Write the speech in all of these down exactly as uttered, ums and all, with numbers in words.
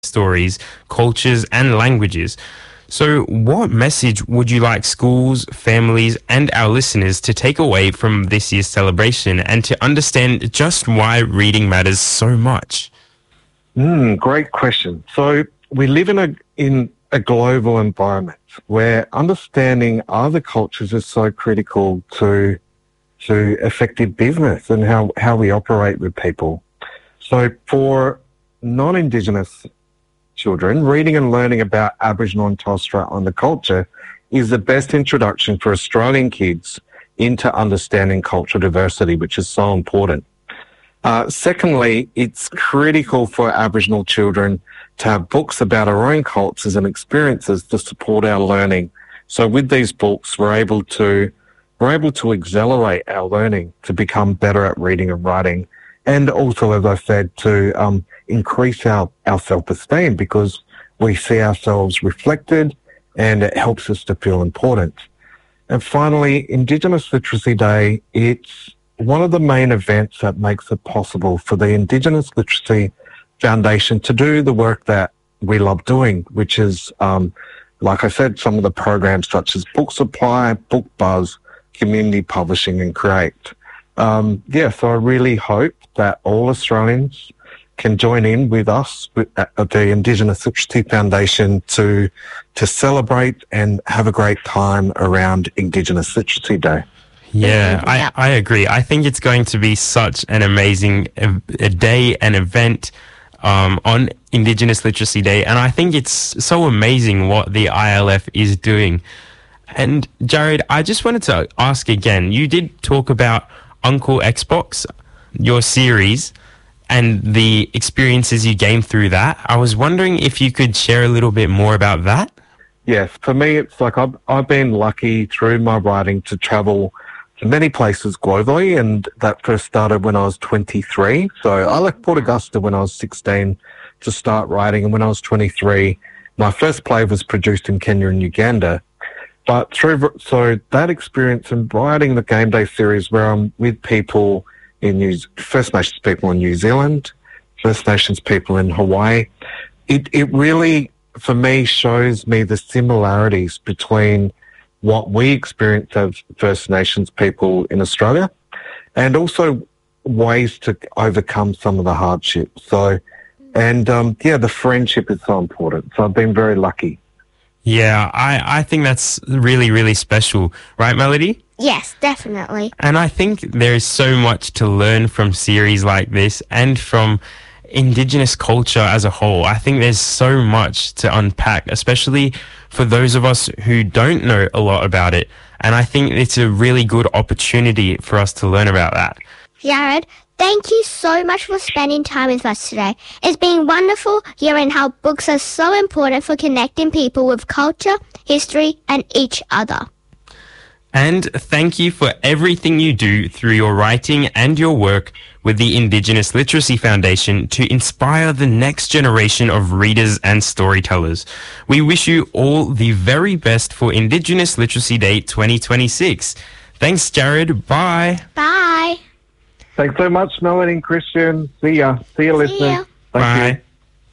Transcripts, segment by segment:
stories, cultures, and languages. So, what message would you like schools, families, and our listeners to take away from this year's celebration and to understand just why reading matters so much? Mm, great question. So, we live in a in a global environment where understanding other cultures is so critical to to effective business and how, how we operate with people. So, for non-Indigenous children, reading and learning about Aboriginal and Torres Strait Islander culture is the best introduction for Australian kids into understanding cultural diversity, which is so important. Uh, secondly, it's critical for Aboriginal children to have books about our own cultures and experiences to support our learning. So with these books, we're able to we're able to accelerate our learning to become better at reading and writing, and also, as I said, to um, increase our, our self-esteem because we see ourselves reflected and it helps us to feel important. And finally, Indigenous Literacy Day, it's one of the main events that makes it possible for the Indigenous Literacy Foundation to do the work that we love doing, which is, um, like I said, some of the programs such as Book Supply, Book Buzz, Community Publishing and Create. Um, yeah, so I really hope that all Australians can join in with us with, at the Indigenous Literacy Foundation to to celebrate and have a great time around Indigenous Literacy Day. Yeah, I, I agree. I think it's going to be such an amazing a, a day, an event um, on Indigenous Literacy Day. And I think it's so amazing what the I L F is doing. And Jared, I just wanted to ask again, you did talk about Uncle Xbox, your series, and the experiences you gained through that. I was wondering if you could share a little bit more about that. Yes, for me, it's like I've, I've been lucky through my writing to travel to many places globally, and that first started when I was twenty-three. So I left Port Augusta when I was sixteen to start writing, and when I was twenty-three, my first play was produced in Kenya and Uganda. But through, so that experience in writing the Game Day series where I'm with people in New, First Nations people in New Zealand, First Nations people in Hawaii, it, it really, for me, shows me the similarities between what we experience as First Nations people in Australia and also ways to overcome some of the hardships. So, and um, yeah, the friendship is so important. So I've been very lucky. Yeah, I, I think that's really, really special. Right, Melody? Yes, definitely. And I think there is so much to learn from series like this and from Indigenous culture as a whole. I think there's so much to unpack, especially for those of us who don't know a lot about it. And I think it's a really good opportunity for us to learn about that. Jared, thank you so much for spending time with us today. It's been wonderful hearing how books are so important for connecting people with culture, history, and each other. And thank you for everything you do through your writing and your work with the Indigenous Literacy Foundation to inspire the next generation of readers and storytellers. We wish you all the very best for Indigenous Literacy Day twenty twenty-six. Thanks, Jared. Bye. Bye. Thanks so much, Melanie and Christian. See ya. See ya, listeners. ya. Thank Bye. you.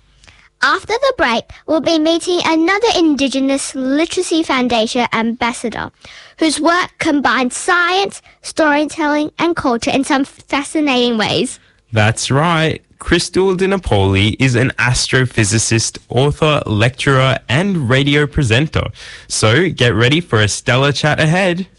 After the break, we'll be meeting another Indigenous Literacy Foundation ambassador whose work combines science, storytelling and culture in some fascinating ways. That's right. Crystal Di Napoli is an astrophysicist, author, lecturer and radio presenter. So get ready for a stellar chat ahead.